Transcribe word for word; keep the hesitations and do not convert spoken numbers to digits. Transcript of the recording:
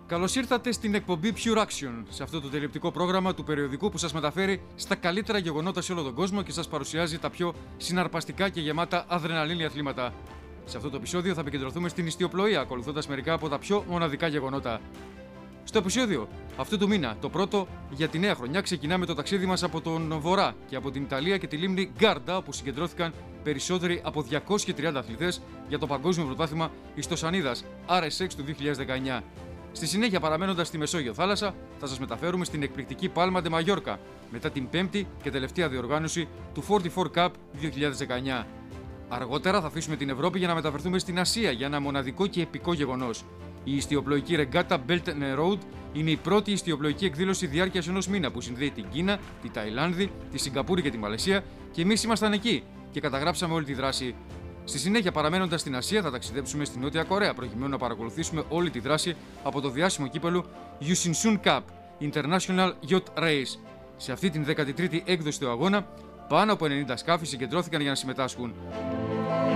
Καλώς ήρθατε στην εκπομπή Pure Action, σε αυτό το τηλεοπτικό πρόγραμμα του περιοδικού που σας μεταφέρει στα καλύτερα γεγονότα σε όλο τον κόσμο και σας παρουσιάζει τα πιο συναρπαστικά και γεμάτα αδρεναλίνη αθλήματα. Σε αυτό το επεισόδιο θα επικεντρωθούμε στην ιστιοπλοεία, ακολουθώντας μερικά από τα πιο μοναδικά γεγονότα. Στο επεισόδιο αυτού του μήνα, το πρώτο για τη νέα χρονιά, ξεκινάμε το ταξίδι μας από τον Βορρά και από την Ιταλία και τη λίμνη Γκάρντα, όπου συγκεντρώθηκαν περισσότεροι από διακόσιοι τριάντα αθλητές για το Παγκόσμιο Πρωτάθλημα Ιστοσανίδας αρ ες εξ του δύο χιλιάδες δεκαεννιά. Στη συνέχεια, παραμένοντας στη Μεσόγειο θάλασσα, θα σας μεταφέρουμε στην εκπληκτική Πάλμα ντε Μαγιόρκα μετά την πέμπτη και τελευταία διοργάνωση του φορty four Cup δύο χιλιάδες δεκαεννιά. Αργότερα θα αφήσουμε την Ευρώπη για να μεταφερθούμε στην Ασία για ένα μοναδικό και επικό γεγονός. Η ιστιοπλοϊκή ρεγκάτα Belt and Road είναι η πρώτη ιστιοπλοϊκή εκδήλωση διάρκειας ενός μήνα που συνδέει την Κίνα, τη Ταϊλάνδη, τη Σιγκαπούρη και τη Μαλαισία και εμείς ήμασταν εκεί και καταγράψαμε όλη τη δράση. Στη συνέχεια, παραμένοντας στην Ασία, θα ταξιδέψουμε στη Νότια Κορέα προκειμένου να παρακολουθήσουμε όλη τη δράση από το διάσημο κύπελλο Yusinsun Cup International Yacht Race. Σε αυτή την δέκατη τρίτη έκδοση του αγώνα, πάνω από ενενήντα σκάφη συγκεντρώθηκαν για να συμμετάσχουν.